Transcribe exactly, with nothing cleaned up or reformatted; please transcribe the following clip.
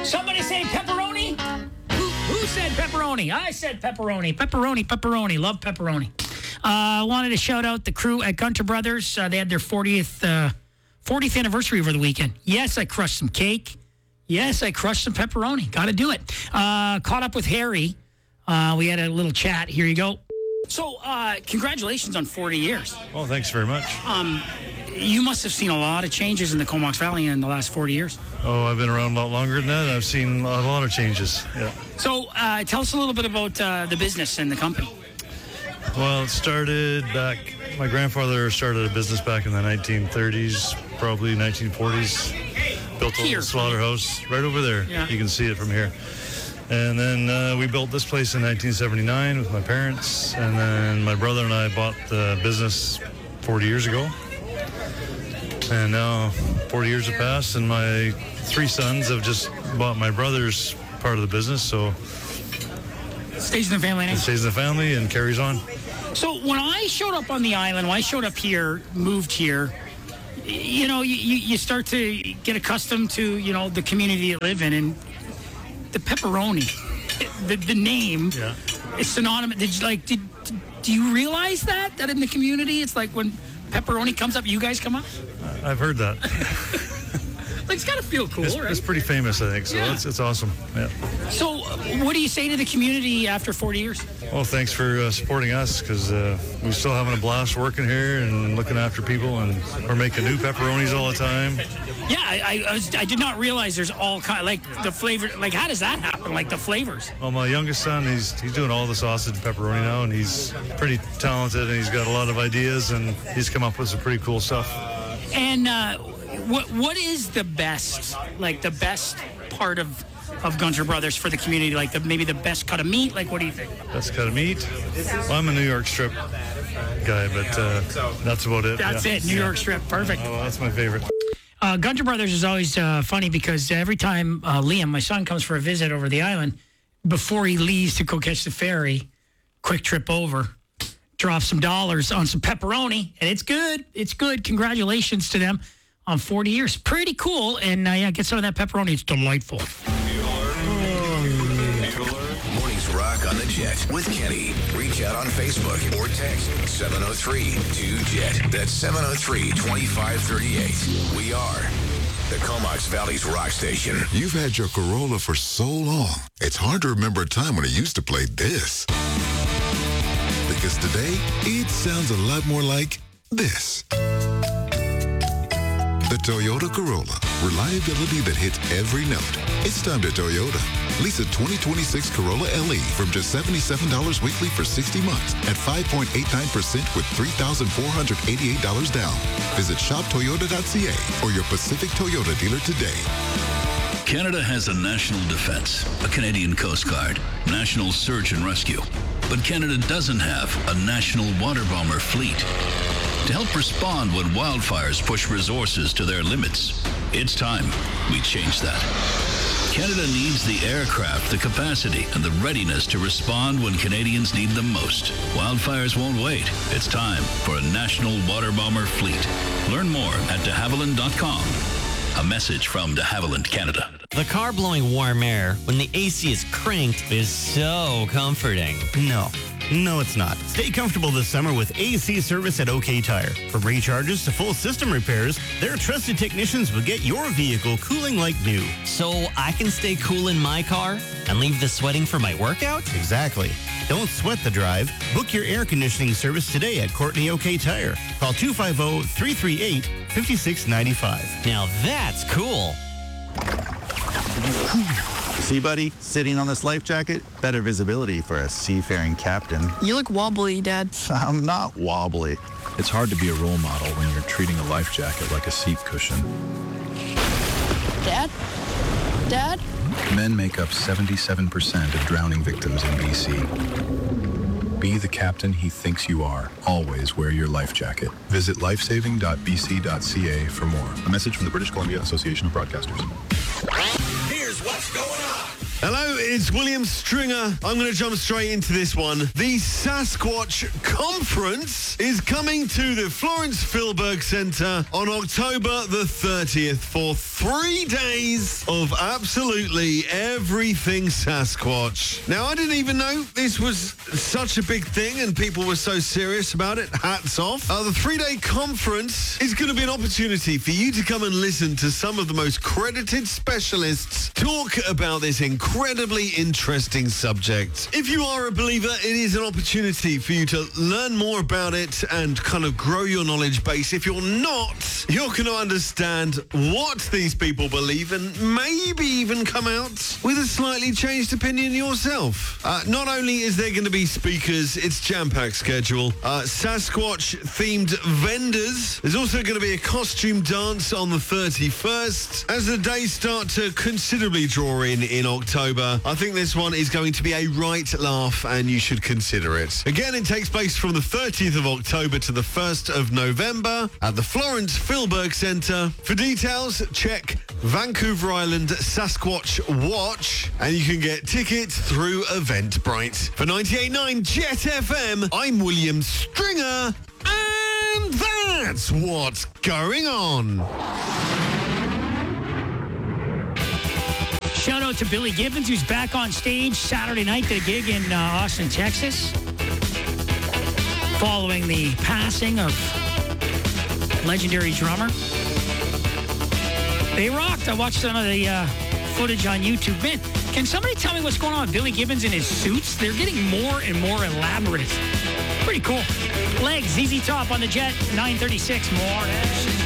Somebody say pepperoni? Who, who said pepperoni? I said pepperoni. Pepperoni, pepperoni. Love pepperoni. I uh, wanted to shout out the crew at Gunter Brothers. Uh, they had their fortieth, uh, fortieth anniversary over the weekend. Yes, I crushed some cake. Yes, I crushed some pepperoni. Got to do it. Uh, caught up with Harry. Uh, we had a little chat. Here you go. So, uh, congratulations on forty years. Well, thanks very much. Um, you must have seen a lot of changes in the Comox Valley in the last forty years. Oh, I've been around a lot longer than that. I've seen a lot of changes. Yeah. So, uh, tell us a little bit about uh, the business and the company. Well, it started back, my grandfather started a business back in the nineteen thirties, probably nineteen forties. Built a Here. little slaughterhouse right over there. Yeah. You can see it from here. And then uh, we built this place in nineteen seventy-nine with my parents. And then my brother and I bought the business forty years ago. And now forty years have passed, and my three sons have just bought my brother's part of the business. So Stays in the family name. it stays in the family and carries on. So when I showed up on the island, when I showed up here, moved here, you know, you, you start to get accustomed to, you know, the community you live in, and the pepperoni, the, the name Yeah. is synonymous. Did you, like, did, do you realize that, that in the community, it's like when pepperoni comes up, you guys come up? I've heard that. Like, it's got to feel cool, It's, right? it's pretty famous, I think, so Yeah. it's, it's awesome. Yeah. So uh, what do you say to the community after forty years? Well, thanks for uh, supporting us, because uh, we're still having a blast working here and looking after people, and we're making new pepperonis all the time. Yeah, I I, I, was, I did not realize there's all kind, like the flavor. Like, how does that happen? Like the flavors. Well, my youngest son, he's he's doing all the sausage and pepperoni now, and he's pretty talented, and he's got a lot of ideas, and he's come up with some pretty cool stuff. And uh, what what is the best, like the best part of of Gunter Brothers for the community? Like the maybe the best cut of meat. Like, what do you think? Best cut of meat. Well, I'm a New York strip guy, but uh, that's about it. That's yeah. it. New York strip. Perfect. Oh, well, that's my favorite. Uh, Gunter Brothers is always uh, funny because every time uh, Liam, my son, comes for a visit over the island, before he leaves to go catch the ferry, quick trip over, drop some dollars on some pepperoni, and it's good. It's good. Congratulations to them on forty years. Pretty cool. And uh, yeah, get some of that pepperoni. It's delightful. Mornings Rock on the Jet with Kenny. Reach out on Facebook or text seven oh three two jet. That's seven oh three, two five three eight. We are the Comox Valley's rock station. You've had your Corolla for so long, it's hard to remember a time when it used to play this. Because today, it sounds a lot more like this. The Toyota Corolla. Reliability that hits every note. It's time to Toyota. Lease a twenty twenty-six Corolla L E from just seventy-seven dollars weekly for sixty months at five point eight nine percent with three thousand four hundred eighty-eight dollars down. Visit shop toyota dot c a or your Pacific Toyota dealer today. Canada has a national defense, a Canadian Coast Guard, national search and rescue. But Canada doesn't have a national water bomber fleet. To help respond when wildfires push resources to their limits, it's time we change that. Canada needs the aircraft, the capacity, and the readiness to respond when Canadians need them most. Wildfires won't wait. It's time for a national water bomber fleet. Learn more at de havilland dot com. A message from de Havilland, Canada. The car blowing warm air when the A C is cranked is so comforting. No. No, it's not. Stay comfortable this summer with A C service at OK Tire. From recharges to full system repairs, their trusted technicians will get your vehicle cooling like new. So I can stay cool in my car and leave the sweating for my workout? Exactly. Don't sweat the drive. Book your air conditioning service today at Courtney OK Tire. Call two five zero, three three eight, five six nine five. Now that's cool. See, buddy, sitting on this life jacket, better visibility for a seafaring captain. You look wobbly, Dad. I'm not wobbly. It's hard to be a role model when you're treating a life jacket like a seat cushion. Dad? Dad? Men make up seventy-seven percent of drowning victims in B C. Be the captain he thinks you are. Always wear your life jacket. Visit lifesaving dot b c dot c a for more. A message from the British Columbia Association of Broadcasters. Here's what's going on. Hello, it's William Stringer. I'm going to jump straight into this one. The Sasquatch Conference is coming to the Florence Filberg Centre on October the thirtieth for three days of absolutely everything Sasquatch. Now, I didn't even know this was such a big thing and people were so serious about it. Hats off. Uh, the three-day conference is going to be an opportunity for you to come and listen to some of the most credited specialists talk about this incredibly interesting subject. If you are a believer, it is an opportunity for you to learn more about it and kind of grow your knowledge base. If you're not, you're going to understand what these people believe and maybe even come out with a slightly changed opinion yourself. Uh, not only is there going to be speakers, it's jam-packed schedule. Uh, Sasquatch-themed vendors. There's also going to be a costume dance on the thirty-first. As the days start to considerably draw in in October, I think this one is going to be a right laugh and you should consider it. Again, it takes place from the thirtieth of October to the first of November at the Florence Filberg Centre. For details, check Vancouver Island Sasquatch Watch and you can get tickets through Eventbrite. For ninety-eight point nine Jet F M, I'm William Stringer and that's what's going on. Shout out to Billy Gibbons, who's back on stage Saturday night at a gig in uh, Austin, Texas, following the passing of legendary drummer. They rocked. I watched some of the uh, footage on YouTube. Man, can somebody tell me what's going on with Billy Gibbons and his suits? They're getting more and more elaborate. Pretty cool. Legs, Z Z Top on the Jet, nine thirty-six. More.